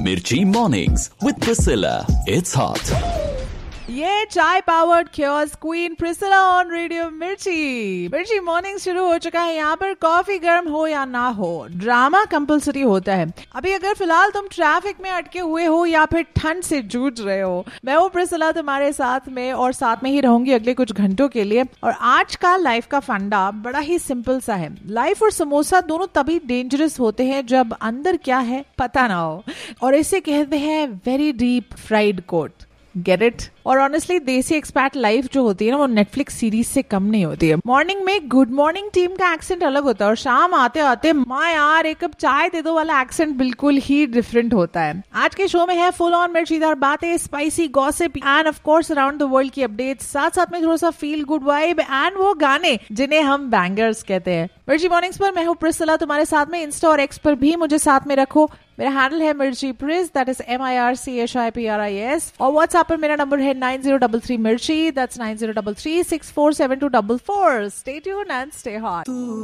Mirchi Mornings with Priscilla. It's hot. ये चाय powered cures queen Priscilla on radio मिर्ची morning शुरू हो चुका है। यहाँ पर कॉफी गर्म हो या ना हो, ड्रामा कंपलसरी होता है। अभी अगर फिलहाल तुम ट्रैफिक में अटके हुए हो या फिर ठंड से जूझ रहे हो, मैं वो प्रिसिला तुम्हारे साथ में और साथ में ही रहूंगी अगले कुछ घंटों के लिए। और आज का लाइफ का फंडा बड़ा ही सिंपल सा है। लाइफ और समोसा दोनों तभी डेंजरस होते हैं जब अंदर क्या है पता ना हो, और इसे कहते हैं very deep fried coat. Get it? और ऑनेस्टली देसी एक्सपैट लाइफ जो होती है ना, वो नेटफ्लिक्स सीरीज से कम नहीं होती है। मॉर्निंग में गुड मॉर्निंग टीम का एक्सेंट अलग होता है, और शाम आते आते माँ यार एक कप चाय दे दो वाला एक्सेंट बिल्कुल ही डिफरेंट होता है। आज के शो में है फुल ऑन मिर्चीदार बातें, spicy gossip end of course around the world की अपडेट्स, साथ साथ में थोड़ा सा फील गुड वाइब एंड वो गाने जिन्हें हम बैंगर्स कहते हैं। मिर्ची मॉर्निंग्स पर मैं हूँ प्रिसिला तुम्हारे साथ में। इंस्टा और एक्स पर भी मुझे साथ में रखो। मेरा हैंडल है मिर्ची प्रिस, दैट इज MIRCHIPRIS, और व्हाट्सएप पर मेरा नंबर है 9033 मिर्ची, that's 9033647244। Stay tuned and stay hot.